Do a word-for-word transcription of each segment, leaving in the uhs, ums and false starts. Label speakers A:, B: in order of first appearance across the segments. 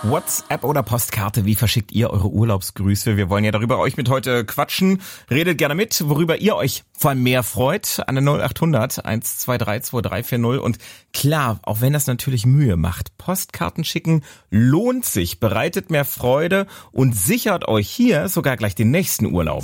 A: WhatsApp oder Postkarte, wie verschickt ihr eure Urlaubsgrüße? Wir wollen ja darüber euch mit heute quatschen. Redet gerne mit, worüber ihr euch vor allem mehr freut. An der null acht hundert eins zwei drei zwei drei vier null. Und klar, auch wenn das natürlich Mühe macht, Postkarten schicken lohnt sich, bereitet mehr Freude und sichert euch hier sogar gleich den nächsten Urlaub.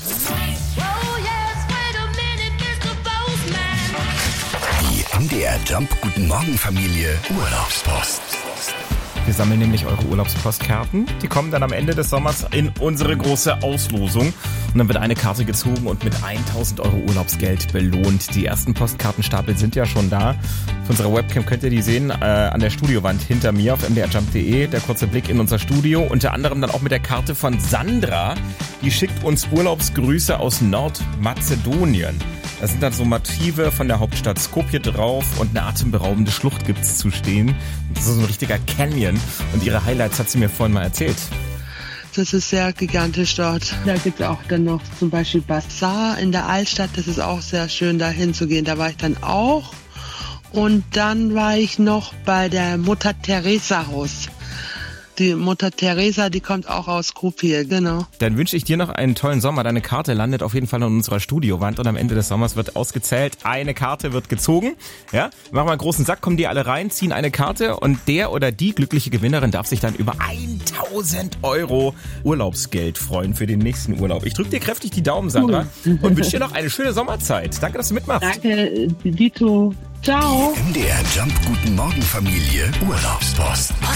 B: Die M D R Jump Guten Morgen Familie Urlaubspost.
A: Wir sammeln nämlich eure Urlaubspostkarten. Die kommen dann am Ende des Sommers in unsere große Auslosung. Und dann wird eine Karte gezogen und mit tausend Euro Urlaubsgeld belohnt. Die ersten Postkartenstapel sind ja schon da. Auf unserer Webcam könnt ihr die sehen, äh, an der Studiowand hinter mir auf m d r jump punkt d e. Der kurze Blick in unser Studio. Unter anderem dann auch mit der Karte von Sandra. Die schickt uns Urlaubsgrüße aus Nordmazedonien. Da sind dann so Motive von der Hauptstadt Skopje drauf und eine atemberaubende Schlucht gibt's zu stehen. Das ist so ein richtiger Canyon. Und ihre Highlights hat sie mir vorhin mal erzählt.
C: Das ist sehr gigantisch dort. Da gibt es auch dann noch zum Beispiel Bazar in der Altstadt. Das ist auch sehr schön, da hinzugehen. Da war ich dann auch. Und dann war ich noch bei der Mutter Teresa Haus. Die Mutter Teresa, die kommt auch aus Skopje, genau.
A: Dann wünsche ich dir noch einen tollen Sommer. Deine Karte landet auf jeden Fall an unserer Studiowand und am Ende des Sommers wird ausgezählt. Eine Karte wird gezogen. Ja, wir machen mal einen großen Sack, kommen die alle rein, ziehen eine Karte und der oder die glückliche Gewinnerin darf sich dann über tausend Euro Urlaubsgeld freuen für den nächsten Urlaub. Ich drücke dir kräftig die Daumen, Sandra, cool. Und wünsche dir noch eine schöne Sommerzeit. Danke, dass du mitmachst.
C: Danke, Dito. Ciao.
B: Die M D R Jump Guten Morgen Familie Urlaubspost.